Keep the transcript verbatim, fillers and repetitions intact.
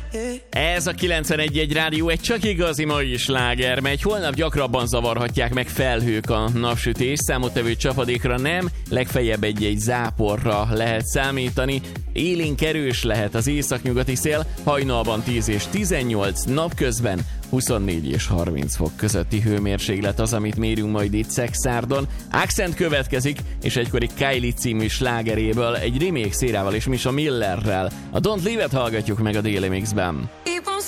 Ez a kilencvenegy egy rádió, egy csak igazi mai sláger, megy. Holnap gyakrabban zavarhatják meg felhők a napsütés, számottevő csapadékra nem, legfeljebb egy-egy záporra lehet számítani. Élénk erős lehet az északnyugati szél, hajnalban tíz és tizennyolc, napközben huszonnégy és harminc fok közötti hőmérséklet az, amit mérünk majd itt Szekszárdon. Accent következik, és egykori Kylie című slágeréből egy remake szérával és Misha Millerrel. A Don't Leave It hallgatjuk meg a Daily Mixben. It won't